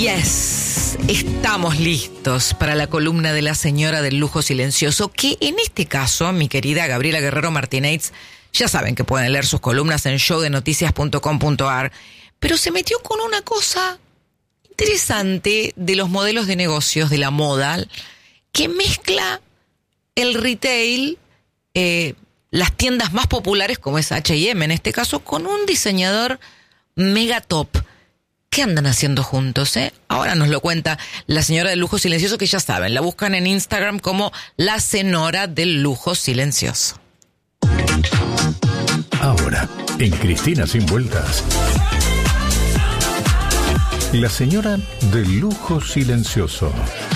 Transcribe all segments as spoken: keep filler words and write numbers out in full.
Yes, estamos listos para la columna de la señora del lujo silencioso, que en este caso, mi querida Gabriela Guerrero Martínez, ya saben que pueden leer sus columnas en show de noticias punto com punto a r, pero se metió con una cosa interesante de los modelos de negocios de la moda, que mezcla el retail, eh, las tiendas más populares como es H y M en este caso, con un diseñador mega top. ¿Qué andan haciendo juntos, eh? Ahora nos lo cuenta la señora del lujo silencioso, que ya saben, la buscan en Instagram como la señora del lujo silencioso. Ahora, en Cristina Sin Vueltas, la señora del lujo silencioso.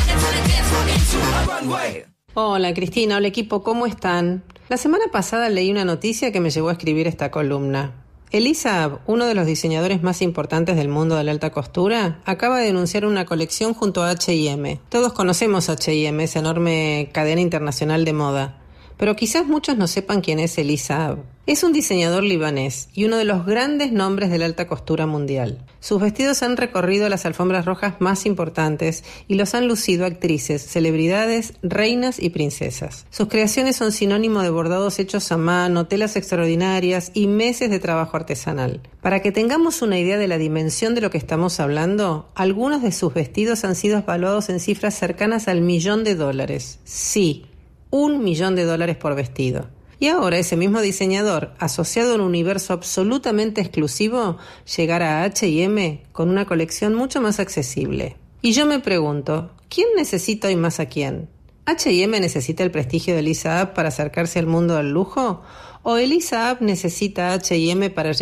Hola Cristina, hola equipo, ¿cómo están? La semana pasada leí una noticia que me llevó a escribir esta columna. Elisa Ab, uno de los diseñadores más importantes del mundo de la alta costura, acaba de anunciar una colección junto a H y M. Todos conocemos H y M, esa enorme cadena internacional de moda. Pero quizás muchos no sepan quién es Elisa Ab. Es un diseñador libanés y uno de los grandes nombres de la alta costura mundial. Sus vestidos han recorrido las alfombras rojas más importantes y los han lucido actrices, celebridades, reinas y princesas. Sus creaciones son sinónimo de bordados hechos a mano, telas extraordinarias y meses de trabajo artesanal. Para que tengamos una idea de la dimensión de lo que estamos hablando, algunos de sus vestidos han sido evaluados en cifras cercanas al millón de dólares. Sí, un millón de dólares por vestido. Y ahora ese mismo diseñador, asociado a un universo absolutamente exclusivo, llegará a H y M con una colección mucho más accesible. Y yo me pregunto, ¿quién necesita hoy más a quién? ¿H y M necesita el prestigio de Elisa Ab para acercarse al mundo del lujo? ¿O Elisa Ab necesita a H y M para